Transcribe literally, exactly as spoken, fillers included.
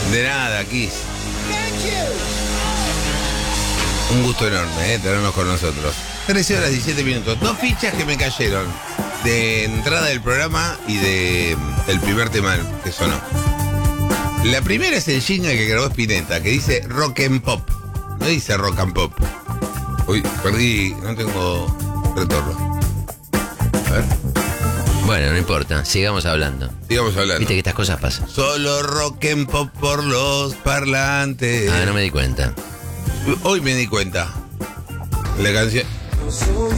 De nada, Kiss. Un gusto enorme, eh, tenernos con nosotros. trece horas diecisiete minutos. Dos fichas que me cayeron de entrada del programa y de el primer tema que sonó. La primera es el jingle que grabó Spinetta, que dice rock and pop. No dice rock and pop. Uy, perdí, no tengo retorno. A ver. Bueno, no importa, sigamos hablando. Sigamos hablando. Viste que estas cosas pasan. Solo rock and pop por los parlantes. Ah, no me di cuenta. Hoy me di cuenta. La canción...